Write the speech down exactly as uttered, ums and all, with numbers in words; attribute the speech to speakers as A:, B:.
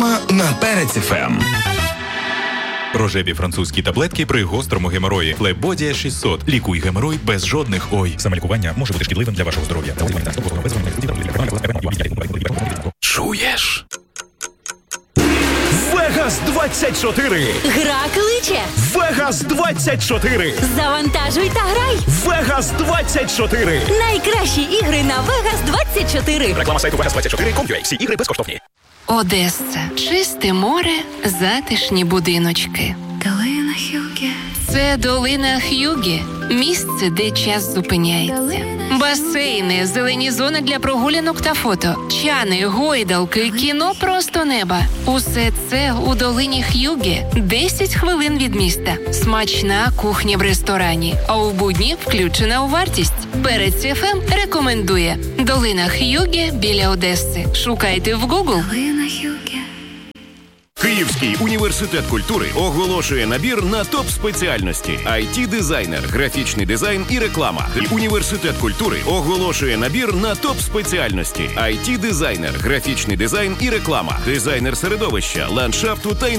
A: на Перець еф ем.
B: Рожеві французькі таблетки при гострому геморої. Флебодія шістсот. Лікуй геморой без жодних ой.
C: Самолікування може бути шкідливим для вашого здоров'я.
A: Чуєш?
D: Вегас двадцять чотири.
E: Гра кличе.
D: Вегас двадцять чотири.
E: Завантажуй та грай.
D: Вегас двадцять чотири.
E: Найкращі ігри на Вегас двадцять чотири.
D: Реклама сайту вегас двадцять чотири крапка ком крапка ю а. Всі ігри безкоштовні.
F: Одеса. Чисте море, затишні будиночки.
G: Долина Хюге.
F: Це долина Х'юге. Місце, де час зупиняється. Басейни, зелені зони для прогулянок та фото. Чани, гойдалки, кіно просто неба. Усе це у долині Х'юге. десять хвилин від міста. Смачна кухня в ресторані. А у будні включена у вартість. Перець еф ем рекомендує. Долина Х'юге біля Одеси. Шукайте в Google.
G: Долина Хюге.
H: Київський університет культури оголошує набір на топ-спеціальності ай ті-дизайнер, графічний дизайн і реклама. Університет культури оголошує набір на топ-спеціальності ай ті-дизайнер, графічний дизайн і реклама, дизайнер середовища, ландшафту та